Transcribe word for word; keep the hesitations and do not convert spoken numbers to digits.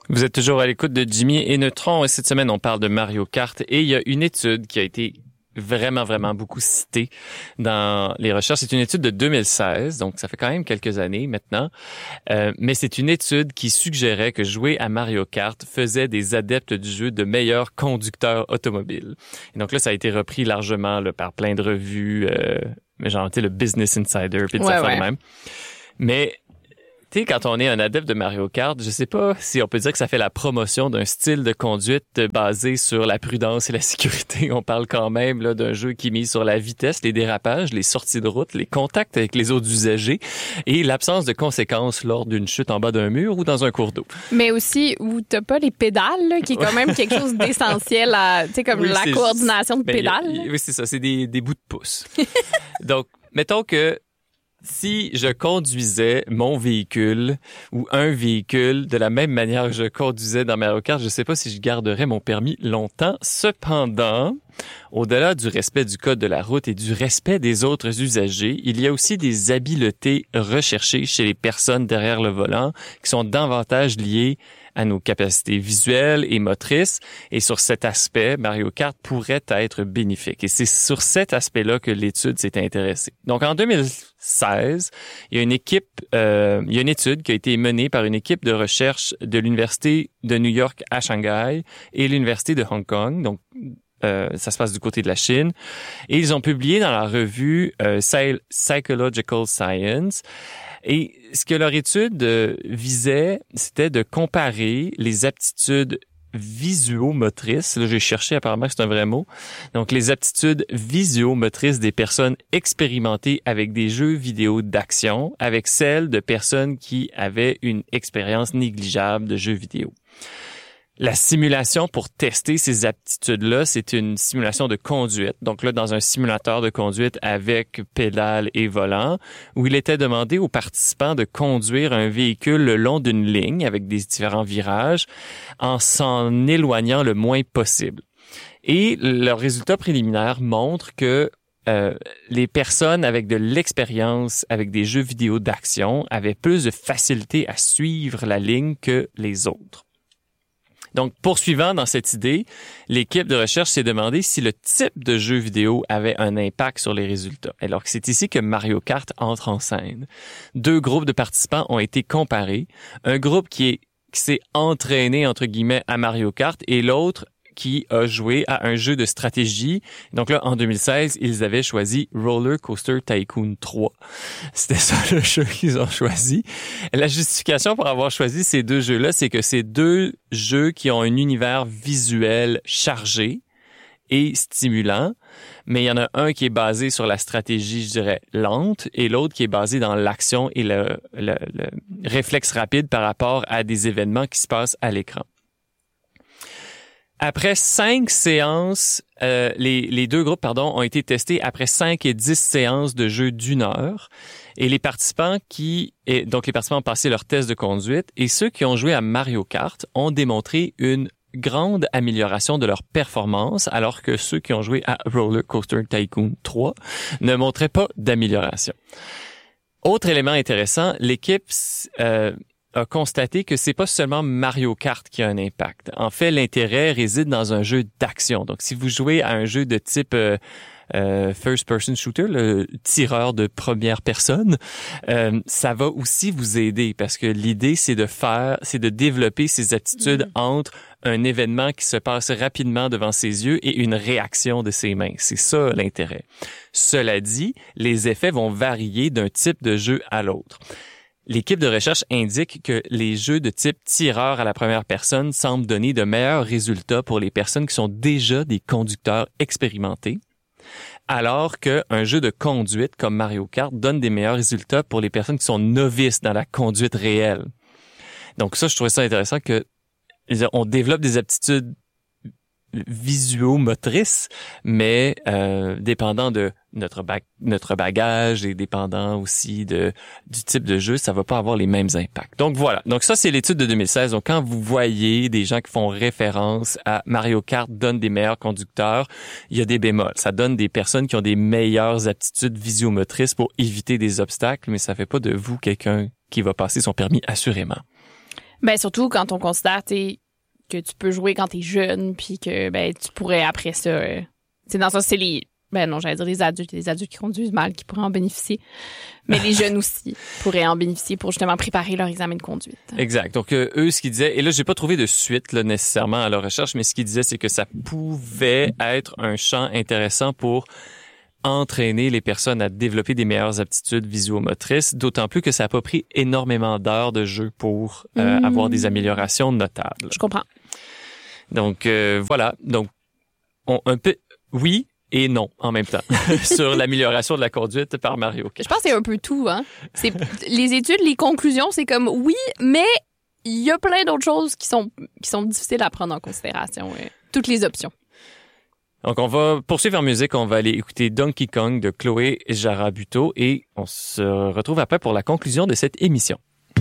Vous êtes toujours à l'écoute de Jimmy et Neutron et cette semaine, on parle de Mario Kart et il y a une étude qui a été vraiment, vraiment beaucoup citée dans les recherches. C'est une étude de deux mille seize, donc ça fait quand même quelques années maintenant. Euh, mais c'est une étude qui suggérait que jouer à Mario Kart faisait des adeptes du jeu de meilleurs conducteurs automobiles. Et donc là, ça a été repris largement là, par plein de revues, euh, genre, tu sais, le Business Insider, puis de ouais, ça ouais. même. Mais tu sais, quand on est un adepte de Mario Kart, je sais pas si on peut dire que ça fait la promotion d'un style de conduite basé sur la prudence et la sécurité. On parle quand même là d'un jeu qui mise sur la vitesse, les dérapages, les sorties de route, les contacts avec les autres usagers et l'absence de conséquences lors d'une chute en bas d'un mur ou dans un cours d'eau. Mais aussi où t'as pas les pédales, là, qui est quand même quelque chose d'essentiel à, tu sais, comme oui, la coordination de ben, pédales. Y a, oui, c'est ça, c'est des, des bouts de pouce. Donc, mettons que si je conduisais mon véhicule ou un véhicule de la même manière que je conduisais dans Mario Kart, je sais pas si je garderais mon permis longtemps. Cependant, au-delà du respect du code de la route et du respect des autres usagers, il y a aussi des habiletés recherchées chez les personnes derrière le volant qui sont davantage liées à nos capacités visuelles et motrices. Et sur cet aspect, Mario Kart pourrait être bénéfique. Et c'est sur cet aspect-là que l'étude s'est intéressée. Donc, en deux mille seize, il y a une équipe, euh, il y a une étude qui a été menée par une équipe de recherche de l'Université de New York à Shanghai et l'Université de Hong Kong. Donc, Euh, ça se passe du côté de la Chine. Et ils ont publié dans la revue euh, Psychological Science. Et ce que leur étude euh, visait, c'était de comparer les aptitudes visuomotrices. Là, j'ai cherché, apparemment que c'est un vrai mot. Donc, les aptitudes visuomotrices des personnes expérimentées avec des jeux vidéo d'action avec celles de personnes qui avaient une expérience négligeable de jeux vidéo. La simulation pour tester ces aptitudes-là, c'est une simulation de conduite. Donc là, dans un simulateur de conduite avec pédale et volant, où il était demandé aux participants de conduire un véhicule le long d'une ligne avec des différents virages en s'en éloignant le moins possible. Et leurs résultats préliminaires montrent que Euh, les personnes avec de l'expérience avec des jeux vidéo d'action avaient plus de facilité à suivre la ligne que les autres. Donc, poursuivant dans cette idée, l'équipe de recherche s'est demandé si le type de jeu vidéo avait un impact sur les résultats. Alors que c'est ici que Mario Kart entre en scène. Deux groupes de participants ont été comparés. Un groupe qui est qui s'est entraîné, entre guillemets, à Mario Kart et l'autre qui a joué à un jeu de stratégie. Donc là, en deux mille seize, ils avaient choisi Roller Coaster Tycoon trois. C'était ça le jeu qu'ils ont choisi. La justification pour avoir choisi ces deux jeux-là, c'est que c'est deux jeux qui ont un univers visuel chargé et stimulant, mais il y en a un qui est basé sur la stratégie, je dirais, lente, et l'autre qui est basé dans l'action et le, le, le réflexe rapide par rapport à des événements qui se passent à l'écran. Après cinq séances, euh, les, les deux groupes, pardon, ont été testés après cinq et dix séances de jeu d'une heure. Et les participants qui, et donc les participants ont passé leur test de conduite et ceux qui ont joué à Mario Kart ont démontré une grande amélioration de leur performance, alors que ceux qui ont joué à Roller Coaster Tycoon trois ne montraient pas d'amélioration. Autre élément intéressant, l'équipe euh, a constaté que c'est pas seulement Mario Kart qui a un impact. En fait, l'intérêt réside dans un jeu d'action. Donc, si vous jouez à un jeu de type euh, euh, first-person shooter, le tireur de première personne, euh, ça va aussi vous aider parce que l'idée, c'est de faire, c'est de développer ces aptitudes mmh. entre un événement qui se passe rapidement devant ses yeux et une réaction de ses mains. C'est ça l'intérêt. Cela dit, les effets vont varier d'un type de jeu à l'autre. L'équipe de recherche indique que les jeux de type tireur à la première personne semblent donner de meilleurs résultats pour les personnes qui sont déjà des conducteurs expérimentés, alors qu'un jeu de conduite comme Mario Kart donne des meilleurs résultats pour les personnes qui sont novices dans la conduite réelle. Donc ça, je trouvais ça intéressant que on développe des aptitudes visuomotrices, mais euh, dépendant de notre ba- notre bagage et dépendant aussi de du type de jeu, ça va pas avoir les mêmes impacts. Donc voilà. Donc ça, c'est l'étude de deux mille seize. Donc quand vous voyez des gens qui font référence à Mario Kart donne des meilleurs conducteurs, il y a des bémols. Ça donne des personnes qui ont des meilleures aptitudes visuomotrices pour éviter des obstacles, mais ça fait pas de vous quelqu'un qui va passer son permis assurément. Ben surtout quand on considère t'sais, que tu peux jouer quand t'es jeune, puis que ben tu pourrais après ça. Euh, c'est dans ça, c'est les. Ben non, j'allais dire les adultes, les adultes qui conduisent mal qui pourraient en bénéficier, mais les jeunes aussi pourraient en bénéficier pour justement préparer leur examen de conduite. Exact. Donc euh, eux, ce qu'ils disaient, et là j'ai pas trouvé de suite là, nécessairement à leur recherche, mais ce qu'ils disaient, c'est que ça pouvait être un champ intéressant pour entraîner les personnes à développer des meilleures aptitudes visuomotrices, d'autant plus que ça n'a pas pris énormément d'heures de jeu pour euh, mmh. avoir des améliorations notables. Je comprends. Donc euh, voilà, donc on, un peu oui et non en même temps sur l'amélioration de la conduite par Mario Kart. Je pense que c'est un peu tout, hein. C'est les études, les conclusions, c'est comme oui, mais il y a plein d'autres choses qui sont qui sont difficiles à prendre en considération. Euh, toutes les options. Donc, on va poursuivre en musique. On va aller écouter Donkey Kong de Chloé Jarabuto et on se retrouve après pour la conclusion de cette émission.